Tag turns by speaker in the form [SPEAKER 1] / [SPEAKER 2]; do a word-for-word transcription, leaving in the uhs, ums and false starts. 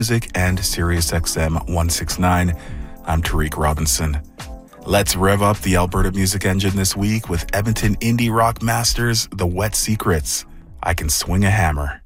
[SPEAKER 1] Music and SiriusXM one sixty-nine. I'm Tariq Robinson. Let's rev up the Alberta music engine this week with Edmonton indie rock masters The Wet Secrets. I Can Swing a Hammer.